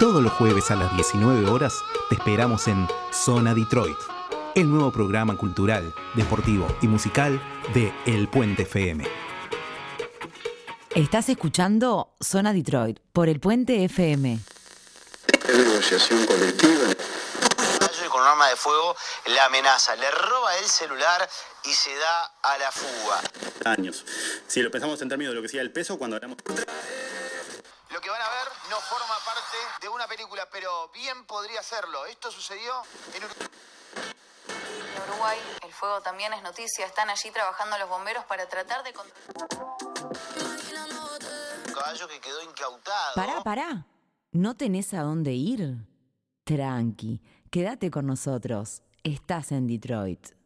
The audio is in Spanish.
Todos los jueves a las 19 horas te esperamos en Zona Detroit, el nuevo programa cultural, deportivo y musical de El Puente FM. Estás escuchando Zona Detroit por El Puente FM. Negociación colectiva. Con un arma de fuego la amenaza, le roba el celular y se da a la fuga. Años. Si lo pensamos en términos de lo que sería el peso, cuando hablamos... Lo que van a ver no forma parte de una película, pero bien podría serlo. Esto sucedió en Uruguay. El fuego también es noticia. Están allí trabajando los bomberos para tratar de... Un caballo que quedó incautado. Pará. ¿No tenés a dónde ir? Tranqui, quédate con nosotros. Estás en Detroit.